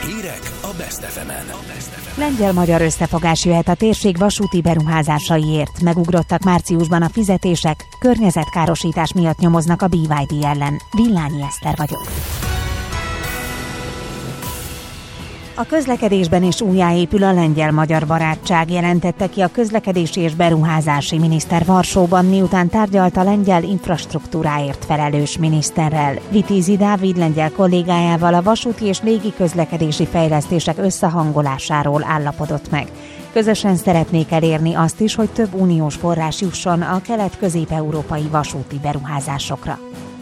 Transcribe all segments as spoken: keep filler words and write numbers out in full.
Hírek a Best ef emen. Lengyel-magyar összefogás jöhet a térség vasúti beruházásaiért. Megugrottak márciusban a fizetések, környezetkárosítás miatt nyomoznak a bé vé dé ellen. Villányi Eszter vagyok. A közlekedésben is újjáépül a lengyel-magyar barátság, jelentette ki a közlekedési és beruházási miniszter Varsóban, miután tárgyalt a lengyel infrastruktúráért felelős miniszterrel. Vitézi Dávid lengyel kollégájával a vasúti és légi közlekedési fejlesztések összehangolásáról állapodott meg. Közösen szeretnék elérni azt is, hogy több uniós forrás jusson a kelet-közép-európai vasúti beruházásokra.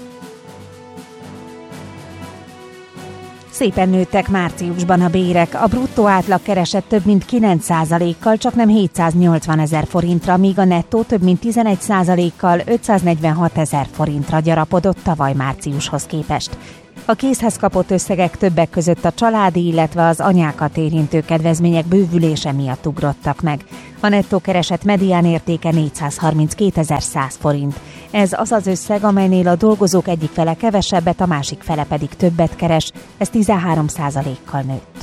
Szépen nőttek márciusban a bérek, a bruttó átlagkereset több mint kilenc százalékkal, csak nem hétszáznyolcvanezer forintra, míg a nettó több mint tizenegy százalékkal ötszáznegyvenhatezer forintra gyarapodott tavaly márciushoz képest. A kézhez kapott összegek többek között a családi, illetve az anyákat érintő kedvezmények bővülése miatt ugrottak meg. A nettó kereset medián értéke négyszázharminckétezer-száz forint. Ez az az összeg, amelynél a dolgozók egyik fele kevesebbet, a másik fele pedig többet keres, ez tizenhárom százalékkal nőtt.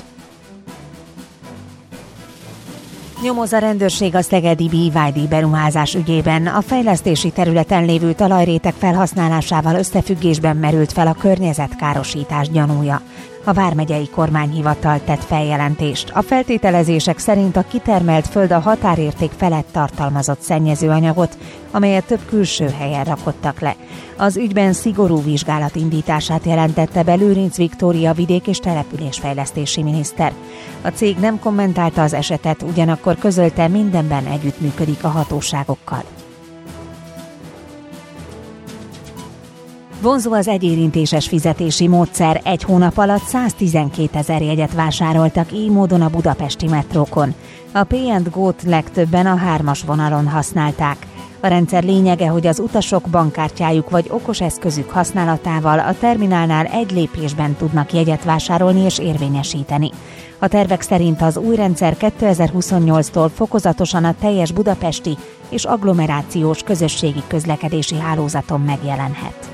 Nyomoz a rendőrség a szegedi bé vé dé beruházás ügyében. A fejlesztési területen lévő talajréteg felhasználásával összefüggésben merült fel a környezetkárosítás gyanúja. A vármegyei kormányhivatal tett feljelentést. A feltételezések szerint a kitermelt föld a határérték felett tartalmazott szennyezőanyagot, amelyet több külső helyen rakottak le. Az ügyben szigorú vizsgálat indítását jelentette be Lőrinc Viktória vidék- és településfejlesztési miniszter. A cég nem kommentálta az esetet, ugyanakkor közölte, mindenben együttműködik a hatóságokkal. Vonzó az egyérintéses fizetési módszer, egy hónap alatt száztizenkétezer jegyet vásároltak így módon a budapesti metrókon. A Pay and Go-t legtöbben a hármas vonalon használták. A rendszer lényege, hogy az utasok bankkártyájuk vagy okos eszközük használatával a terminálnál egy lépésben tudnak jegyet vásárolni és érvényesíteni. A tervek szerint az új rendszer kétezer-huszonnyolctól fokozatosan a teljes budapesti és agglomerációs közösségi közlekedési hálózaton megjelenhet.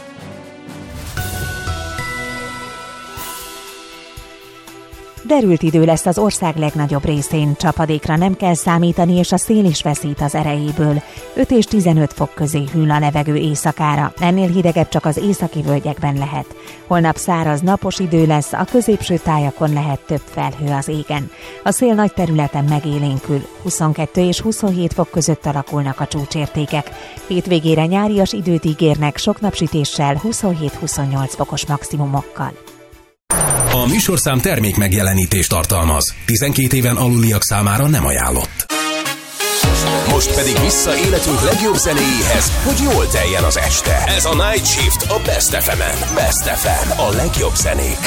Derült idő lesz az ország legnagyobb részén, csapadékra nem kell számítani, és a szél is veszít az erejéből. öt és tizenöt fok közé hűl a levegő éjszakára, ennél hidegebb csak az északi völgyekben lehet. Holnap száraz, napos idő lesz, a középső tájakon lehet több felhő az égen. A szél nagy területen megélénkül, huszonkettő és huszonhét fok között alakulnak a csúcsértékek. Hétvégére nyárias időt ígérnek sok napsütéssel, huszonhét-huszonnyolc fokos maximumokkal. A műsorszám termék megjelenítést tartalmaz. tizenkét éven aluliak számára nem ajánlott. Most pedig vissza életünk legjobb zenéjéhez, hogy jól teljen az este. Ez a Night Shift a Best ef emen. Best ef em, a legjobb zenék.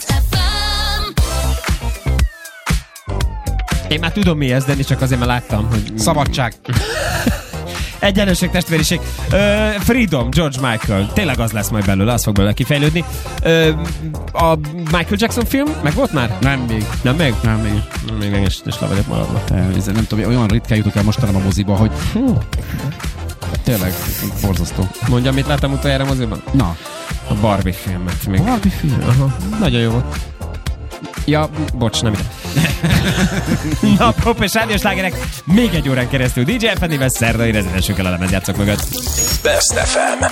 Én már tudom mi ez, de csak azért, mert láttam, hogy... Szabadság. Egyenlőség, testvériség. Uh, Freedom, George Michael. Tényleg az lesz majd belőle, az fog belőle kifejlődni. Uh, a Michael Jackson film meg volt már? Nem még. Nem még? Nem még. Nem még, nem is, is le vagyok maradva. Nem tudom, olyan ritkán jutok el mostanában a moziba, hogy hú, tényleg borzasztó. Mondja, mit láttam utoljára a moziban? Na. A Barbie filmet. Még. Barbie film? Aha. Nagyon jó volt. Ja, bocs, nem ide. Na, pop és rádiós slágerek még egy órán keresztül dé dzsé F-nével szerdai rezidensünkkel a lemezjátszók mögött. Best ef em.